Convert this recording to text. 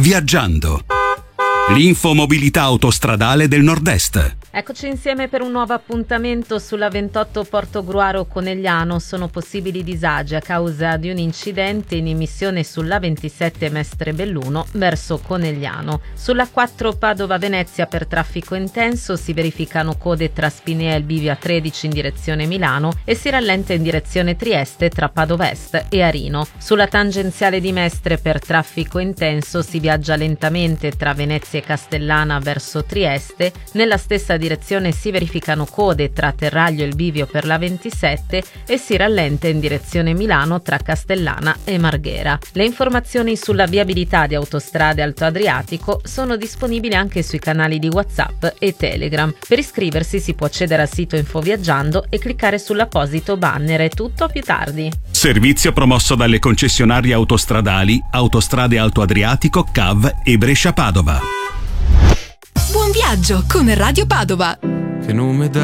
Viaggiando. L'infomobilità autostradale del Nord-Est. Eccoci insieme per un nuovo appuntamento sulla 28 Portogruaro-Conegliano. Sono possibili disagi a causa di un incidente in immissione sulla 27 Mestre Belluno verso Conegliano. Sulla 4 Padova-Venezia per traffico intenso si verificano code tra Spinea e il bivio A13 in direzione Milano e si rallenta in direzione Trieste tra Padova Est e Arino. Sulla tangenziale di Mestre per traffico intenso si viaggia lentamente tra Venezia e Castellana verso Trieste. Nella stessa direzione si verificano code tra Terraglio e il bivio per la 27 e si rallenta in direzione Milano tra Castellana e Marghera. Le informazioni sulla viabilità di Autostrade Alto Adriatico sono disponibili anche sui canali di WhatsApp e Telegram. Per iscriversi si può accedere al sito Infoviaggiando e cliccare sull'apposito banner. È tutto, più tardi. Servizio promosso dalle concessionarie autostradali Autostrade Alto Adriatico, CAV e Brescia Padova. Buon viaggio con Radio Padova. Che nome dai?